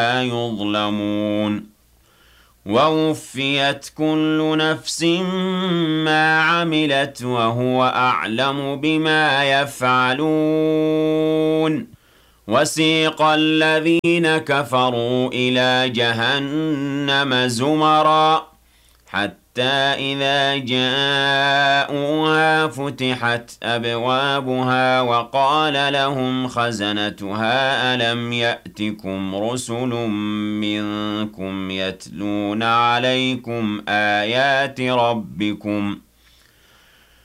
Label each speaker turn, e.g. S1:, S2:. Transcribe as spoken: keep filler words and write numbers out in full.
S1: يظلمون ووفيت كل نفس ما عملت وهو أعلم بما يفعلون وسيق الذين كفروا إلى جهنم زمرا حتى إذا جاءوها فتحت أبوابها وقال لهم خزنتها ألم يأتكم رسل منكم يتلون عليكم آيات ربكم